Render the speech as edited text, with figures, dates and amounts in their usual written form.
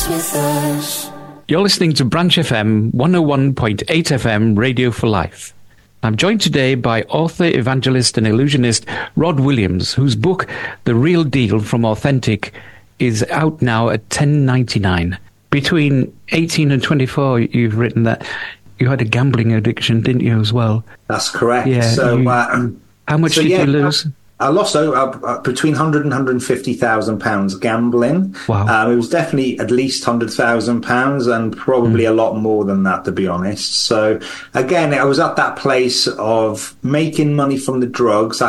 with us. You're listening to Branch FM 101.8 FM Radio for Life. I'm joined today by author, evangelist and illusionist Rod Williams, whose book, The Real Deal from Authentic, is out now at $10.99. Between 18 and 24, you've written that you had a gambling addiction, didn't you, as well? That's correct. Yeah, so, how much did you lose? I lost between £100,000 and £150,000 gambling. Wow. It was definitely at least £100,000 and probably a lot more than that, to be honest. So again, I was at that place of making money from the drugs.